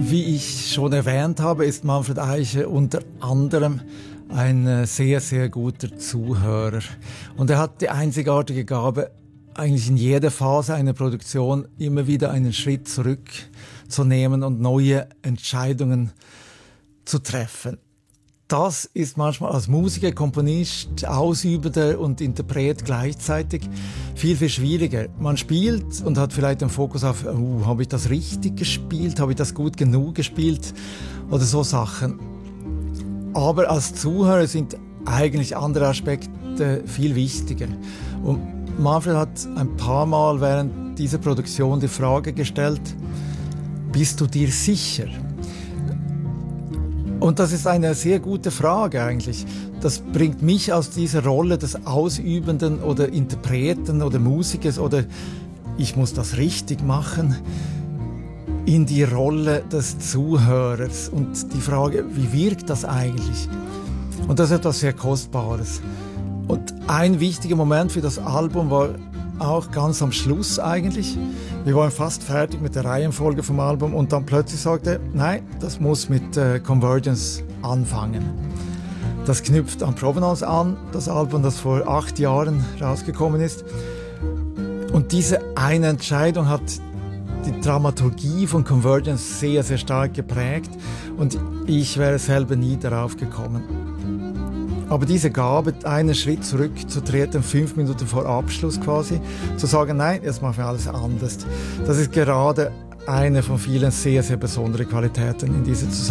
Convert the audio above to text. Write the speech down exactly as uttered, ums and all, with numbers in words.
Wie ich schon erwähnt habe, ist Manfred Eicher unter anderem ein sehr, sehr guter Zuhörer. Und er hat die einzigartige Gabe, eigentlich in jeder Phase einer Produktion immer wieder einen Schritt zurückzunehmen und neue Entscheidungen zu treffen. Das ist manchmal als Musiker, Komponist, Ausübender und Interpret gleichzeitig viel, viel schwieriger. Man spielt und hat vielleicht den Fokus auf, uh, habe ich das richtig gespielt, habe ich das gut genug gespielt oder so Sachen. Aber als Zuhörer sind eigentlich andere Aspekte viel wichtiger. Und Manfred hat ein paar Mal während dieser Produktion die Frage gestellt, bist du dir sicher? Und das ist eine sehr gute Frage eigentlich. Das bringt mich aus dieser Rolle des Ausübenden oder Interpreten oder Musikers oder ich muss das richtig machen, in die Rolle des Zuhörers und die Frage, wie wirkt das eigentlich? Und das ist etwas sehr Kostbares. Und ein wichtiger Moment für das Album war auch ganz am Schluss eigentlich. Wir waren fast fertig mit der Reihenfolge vom Album und dann plötzlich sagte er, nein, das muss mit äh, Convergence anfangen. Das knüpft an Provenance an, das Album, das vor acht Jahren rausgekommen ist. Und diese eine Entscheidung hat die Dramaturgie von Convergence sehr, sehr stark geprägt und ich wäre selber nie darauf gekommen. Aber diese Gabe, einen Schritt zurückzutreten, fünf Minuten vor Abschluss quasi, zu sagen, nein, jetzt machen wir alles anders. Das ist gerade eine von vielen sehr, sehr besonderen Qualitäten in dieser Zusammenarbeit.